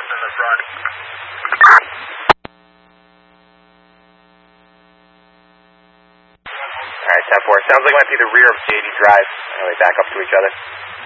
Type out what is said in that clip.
us in the front. Alright, 10-4. Sounds like it might be the rear of JD Drive. Anyway, back up to each other.